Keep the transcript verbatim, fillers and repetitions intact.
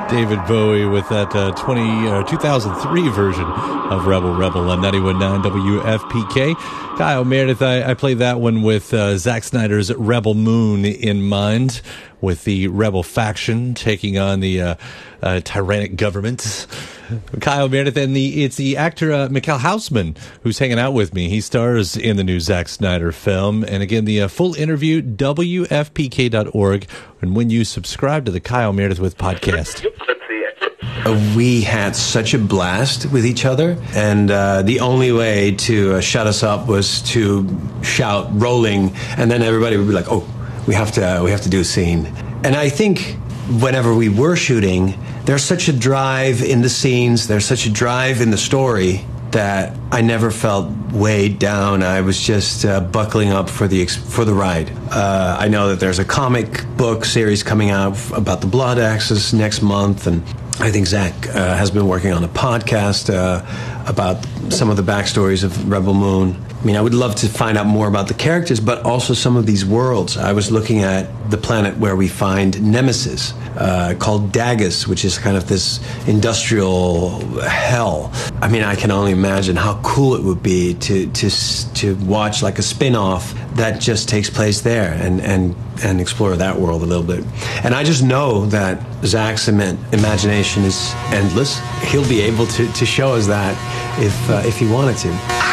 David Bowie with that uh, twenty, uh, two thousand three version of Rebel Rebel on ninety-one point nine W F P K. Kyle Meredith, I, I played that one with uh, Zack Snyder's Rebel Moon in mind, with the rebel faction taking on the uh, uh, tyrannic government. Kyle Meredith, and the it's the actor uh, Mikkel Hausman who's hanging out with me. He stars in the new Zack Snyder film. And again, the uh, full interview, W F P K dot org. And when you subscribe to the Kyle Meredith with podcast. We had such a blast with each other, and uh, the only way to uh, shut us up was to shout "rolling," and then everybody would be like, "Oh, we have to, uh, we have to do a scene." And I think whenever we were shooting, there's such a drive in the scenes, there's such a drive in the story that I never felt weighed down. I was just uh, buckling up for the for the ride. Uh, I know that there's a comic book series coming out about the Blood Axis next month, and I think Zach uh, has been working on a podcast uh, about some of the backstories of Rebel Moon. I mean, I would love to find out more about the characters, but also some of these worlds. I was looking at the planet where we find Nemesis, uh, called Dagus, which is kind of this industrial hell. I mean, I can only imagine how cool it would be to to to watch like a spin-off that just takes place there and and and explore that world a little bit. And I just know that Zach's imagination is endless. He'll be able to to show us that if uh, if he wanted to.